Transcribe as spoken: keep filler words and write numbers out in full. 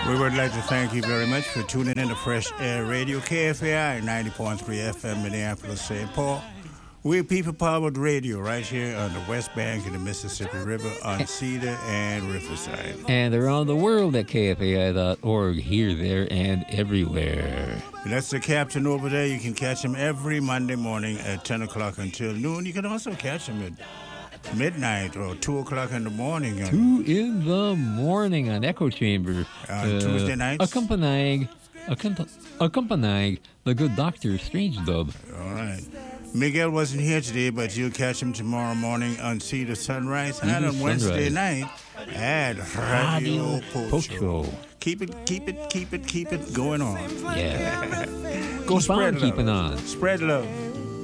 We would like to thank you very much for tuning in to Fresh Air Radio, K F A I ninety point three F M, Minneapolis, Saint Paul. We're people-powered radio right here on the west bank of the Mississippi River on Cedar and Riverside. And around the world at K F A I dot org, here, there, and everywhere. That's the captain over there. You can catch him every Monday morning at ten o'clock until noon. You can also catch him at midnight or two o'clock in the morning. two in the morning on Echo Chamber. On uh, Tuesday nights. Accompanying, accomp- accompanying the good Doctor Strange Dub. All right. Miguel wasn't here today, but you'll catch him tomorrow morning on Cedar Sunrise and on Wednesday night at Radio Pocho. Keep it, keep it, keep it, keep it going on. Yeah. Go Keep spread on love. keeping on. Spread love.